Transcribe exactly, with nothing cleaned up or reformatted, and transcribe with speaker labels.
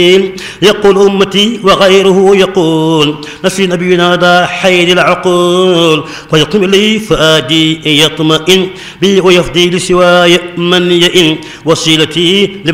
Speaker 1: يقول أمتي وغيره يقول نفي نبينا ذا حير العقول ويقم لي فؤادي يطمئن بي ويفدي لسواي من يئن وسيلتي